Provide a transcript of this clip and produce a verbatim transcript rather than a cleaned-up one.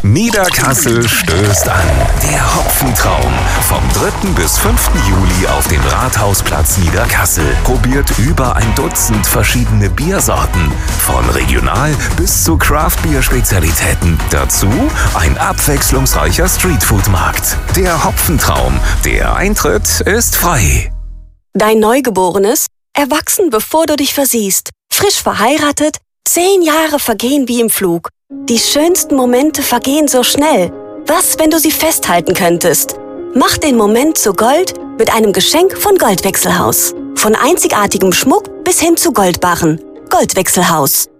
Niederkassel stößt an. Der Hopfentraum. Vom dritten bis fünften Juli auf dem Rathausplatz Niederkassel. Probiert über ein Dutzend verschiedene Biersorten. Von regional bis zu Craft-Bier-Spezialitäten. Dazu ein abwechslungsreicher Streetfood-Markt. Der Hopfentraum. Der Eintritt ist frei. Dein Neugeborenes? Erwachsen, bevor du dich versiehst. Frisch verheiratet? Zehn Jahre vergehen wie im Flug. Die schönsten Momente vergehen so schnell. Was, wenn du sie festhalten könntest? Mach den Moment zu Gold mit einem Geschenk von Goldwechselhaus. Von einzigartigem Schmuck bis hin zu Goldbarren. Goldwechselhaus.